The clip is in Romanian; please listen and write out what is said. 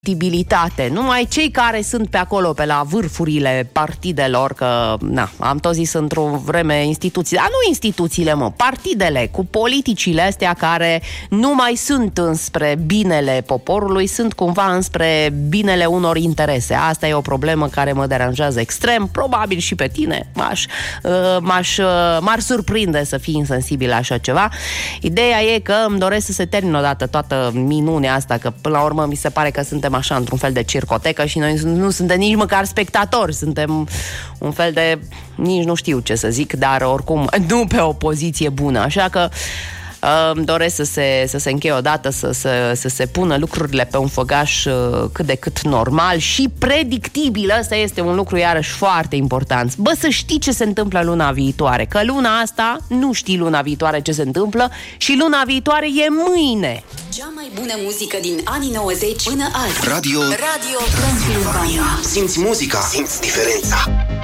predictibilitate. Numai cei care sunt pe acolo, pe la vârfurile partidelor, că, am tot zis într-o vreme instituții, dar nu instituțiile, partidele, cu politicile astea care nu mai sunt înspre binele poporului, sunt cumva înspre binele unor interese. Asta e o problemă care mă deranjează extrem, probabil și pe tine. M-ar surprinde să fii insensibil la așa ceva. Ideea e că îmi doresc să se termine odată toată minunea asta, că până la urmă mi se pare că suntem așa într-un fel de circotecă și noi nu suntem nici măcar spectatori, suntem un fel de, nici nu știu ce să zic, dar oricum nu pe o poziție bună, așa că îmi doresc să se încheie odată, să se pună lucrurile pe un făgaș cât de cât normal și predictibil. Ăsta este un lucru iarăși foarte important. Bă, să știi ce se întâmplă luna viitoare, că luna asta nu știi luna viitoare ce se întâmplă și luna viitoare e mâine. Cea mai bună muzică din anii 90 până azi. Radio Transilvania. Simți muzica, simți diferența.